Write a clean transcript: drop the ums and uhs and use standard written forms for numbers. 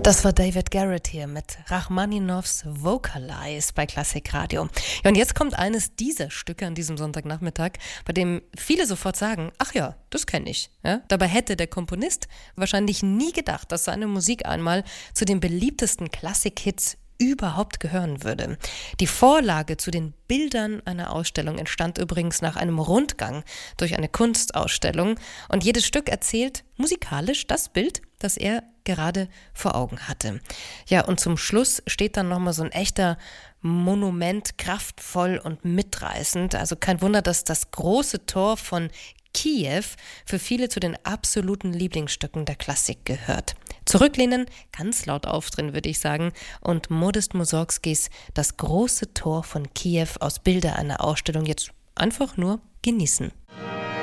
Das war David Garrett hier mit Rachmaninows Vocalize bei Klassik Radio. Ja, und jetzt kommt eines dieser Stücke an diesem Sonntagnachmittag, bei dem viele sofort sagen, ach ja, das kenne ich. Ja? Dabei hätte der Komponist wahrscheinlich nie gedacht, dass seine Musik einmal zu den beliebtesten Klassik-Hits überhaupt gehören würde. Die Vorlage zu den Bildern einer Ausstellung entstand übrigens nach einem Rundgang durch eine Kunstausstellung und jedes Stück erzählt musikalisch das Bild, das er gerade vor Augen hatte. Ja, und zum Schluss steht dann nochmal so ein echter Monument, kraftvoll und mitreißend. Also kein Wunder, dass das große Tor von Kiew für viele zu den absoluten Lieblingsstücken der Klassik gehört. Zurücklehnen, ganz laut aufdrehen, würde ich sagen, und Modest Mussorgskis Das große Tor von Kiew aus Bilder einer Ausstellung jetzt einfach nur genießen.